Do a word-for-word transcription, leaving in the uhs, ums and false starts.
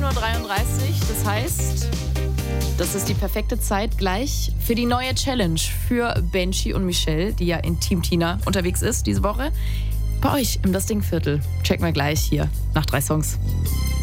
neunzehn Uhr dreiunddreißig. Das heißt, das ist die perfekte Zeit gleich für die neue Challenge für Benji und Michelle, die ja in Team Tina unterwegs ist diese Woche. Bei euch im Das Ding Viertel. Checken wir gleich hier nach drei Songs.